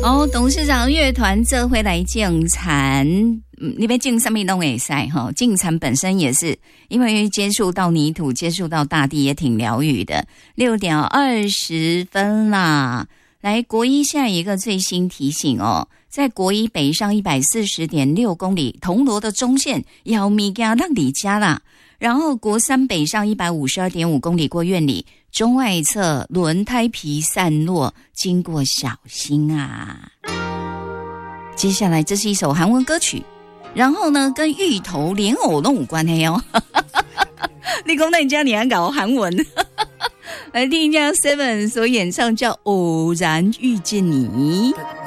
哦，董事长乐团这回来净残，你别净什么都会晒哈。净残本身也是因为接触到泥土，接触到大地，也挺疗愈的。6:20啦，来国一现在一个最新提醒哦，在国一北上140.6公里，铜锣的中线要米加让你家啦。然后国三北上152.5公里过院里，中外侧轮胎皮散落，经过小心啊。接下来这是一首韩文歌曲，然后呢跟芋头莲藕都有关系哦。你说那人家你还搞韩文？来听一下 Seven 所演唱叫《偶然遇见你》。